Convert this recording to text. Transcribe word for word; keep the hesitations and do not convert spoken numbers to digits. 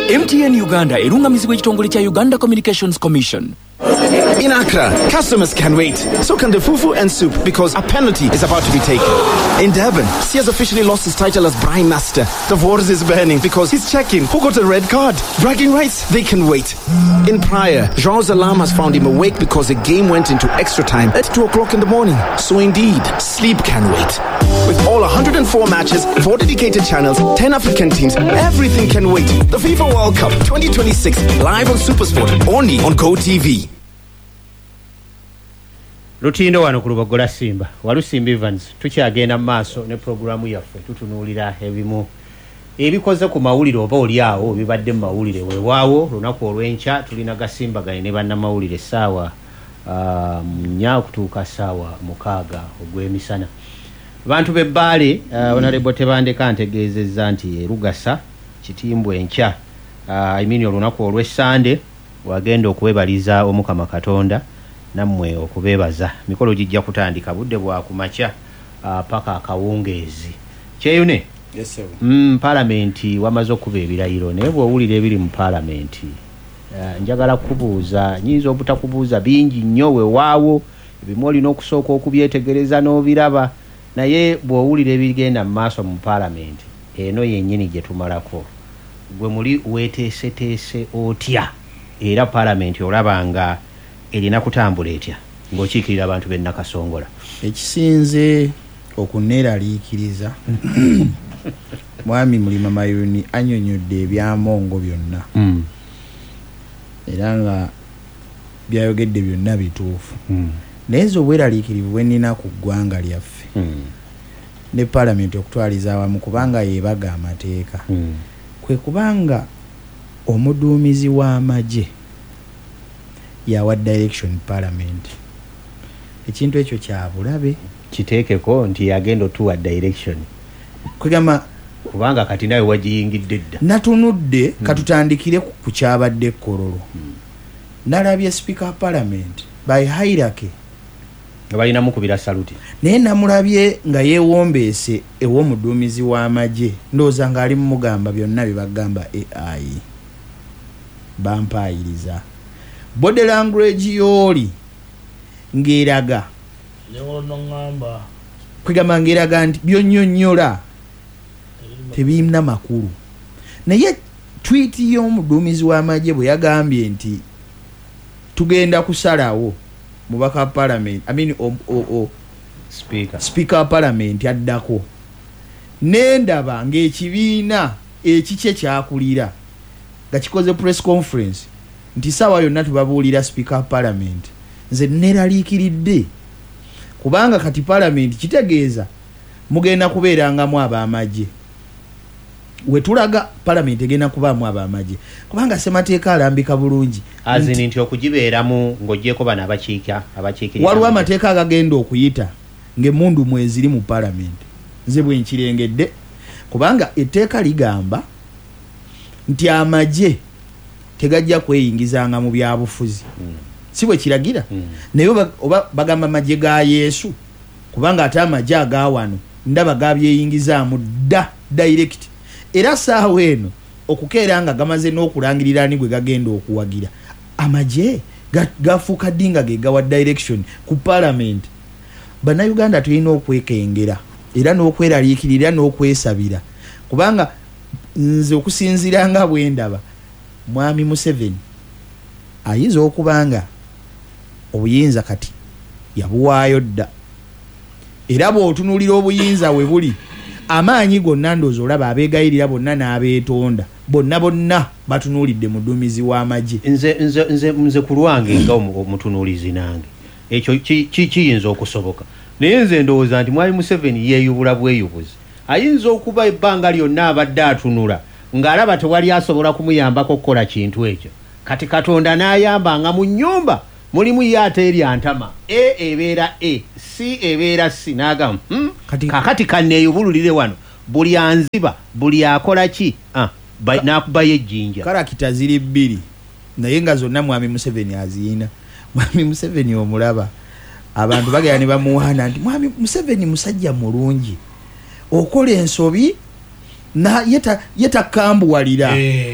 M T N Uganda erungamizibwa ekitongole kya Uganda Communications Commission. In Accra, customers can wait. So can the fufu and soup because a penalty is about to be taken. In Durban, he has officially lost his title as Brine Master. The waters is burning because he's checking who got a red card. Bragging rights, they can wait. In Praia, Jean's alarm has found him awake because the game went into extra time at two o'clock in the morning. So indeed, sleep can wait. With all one hundred four matches, four dedicated channels, ten African teams, everything can wait. The FIFA World Cup twenty twenty-six, live on SuperSport, only on Go T V. Lutindo wano ku Lubogola Simba Walusimba Evans tukyagenda maaso ne programu yaffe tutunuulira ebimu ebikoze ku mawulire oba oli awo bibadde mu mawulire weewaawo lunaku olw'enkya tulina gasimbaganye ne bannamawulire ssaawa nnya okutuuka ssaawa mukaaga ogw'emisana. Bantu b'ebbaale Honorable Tebandeka ntegeezezza nti erugasa kitimbwa enkya imini olunaku olw'essande wagenda okwebaliza Omukama Katonda namwe okubebaza mikolo gijja kutandika budde bwa kumacha uh, paka akawungeezi kyeyune. Yes sir. Mm, parliamenti wamaze okuba ebirayiro naye bw'owulira ebiri mu parliamenti uh, njagala kubuuza nyinza obutakubuuza bingi nnyo weewaawo ebimu olina okusooka okubyetegereza n'obiraba naye bw'owulira ebigenda mu maaso mu parliamenti eno yennyini gye tumalako gwe muli weeteeseteese otya era parliamenti olabanga erina kutambula etya ng'okiikirira abantu b'e Nakasongola. Ekisinze okuneeraliikiriza mwami Mulima Mayuni annyonnyodde ebyamongo byonna mm. era nga byayogedde byonna bituufu mm. naye nze obweraliikirivu bwe nnina ku ggwanga lyaffe mm. ne palamenti okutwaliza awamu kubanga yeebaga amateeka mm. kwe kubanga omuduumizi w'amagye yawa direction parliament ekintu ekyo kya bulabe kiteekeko nti yagenda otuwa direction kwegamba kubanga kati nawe wagiyingidde dda natunudde mm. katutandikire ku kyabadde Kololo mm. nalabye speaker parliament by hierarchy nga balina mukubira saluti naye namulabye nga yeewombeese ew'omuduumizi w'amagye ndowooza ng'ali mumugamba byonna bye bagamba A I bampaayiriza body language yoli ngeraga lewono ngamba kwegamba ngeraga nti byonnyonnyola tebirina makulu naye tweet y'omuduumizi w'amagye bwe yagambye nti tugenda kusalawo mubaka parliament I mean o, o, o, speaker speaker parliament addako nendaba ng'ekibiina ekikye kyakulira nga kikoze press conference nti sawa yonna tubabuulira speaker parliament nze neeraliikiridde kubanga kati parliament kitegeeza mugenda kubeerangamu ab'amagye wetulaga parliament egenda kubaamu ab'amagye kubanga semateeka alambika bulungi azini nti okugibeeramu ng'oggyeko bano abakiika abakiikirira waliwo amateeka agagenda okuyita ng'emmundu mweziri mu parliament nze bwe nkirengedde kubanga etteeka ligamba nti amagye tegajja kweyingizanga mu byabufuzi mm. si bwe kiragira mm. naye oba bagamba amagye ga Yesu kubanga ate amagye agawano ndaba gabyeyingizaamu dda direct era saawa eno okukeera nga gamaze n'okulangirira ni gwe gagenda okuwagira amagye gafuuka ddi nga ge gawa direction ku parliament. Bannayuganda tulina okwekengera era n'okweraliikirira n'okwesabira kubanga nze okusinziira nga bwe ndaba mwami Museveni ayinza okubanga obuyinza kati yabuwaayo dda era bw'otunuulira obuyinza we buli amaanyi gonna ndowooza olaba abeegayirira bonna n'abeetonda bonna bonna batunuulidde muduumizi w'amagye. nze nze nze nze ku lwange nga omutunuulizi nange ekyo kiyinza okusoboka naye nze ndowooza nti mwami Museveni yeeyubula bweyubuzi ayinza okuba ebbanga lyonna abadde atunula ng'alaba tewali asobola kumuyambako okukola kintu ekyo kati Katonda n'ayamba nga mu nnyumba mulimu yaate eryantama e ebeera e si ebeera si n'agamba hmm? kakati kanneeyubululire wano buli anziba buli akola ki ah, n'akubayo ejjinja karakita ziri bbiri naye nga zonna mwami Museveni aziyina. Mwami Museveni omulaba abantu bagera ne bamuwaana nti mwami Museveni musajja mulungi okola ensobi na yeta yeta kambuwalira.